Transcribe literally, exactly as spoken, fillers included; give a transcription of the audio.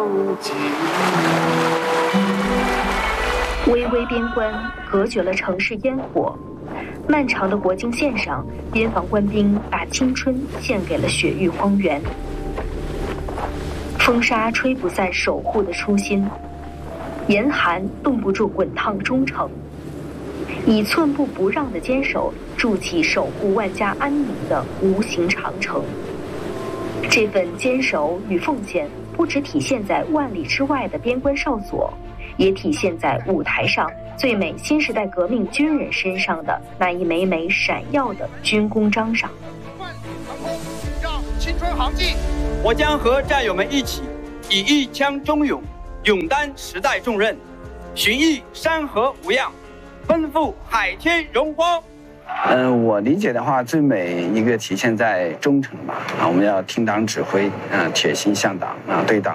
巍巍边关隔绝了城市烟火，漫长的国境线上，边防官兵把青春献给了雪域荒原。风沙吹不散守护的初心，严寒冻不住滚烫忠诚，以寸步不让的坚守筑起守护万家安宁的无形长城。这份坚守与奉献不只体现在万里之外的边关哨所，也体现在舞台上最美新时代革命军人身上的那一枚枚闪耀的军功章上。 万里长空，让青春航迹。 我将和战友们一起，以一腔忠勇，勇担时代重任，寻绎山河无恙，奔赴海天荣光。 嗯、呃，我理解的话，最美一个体现在忠诚吧。啊，我们要听党指挥，啊、呃，铁心向党，啊、呃，对党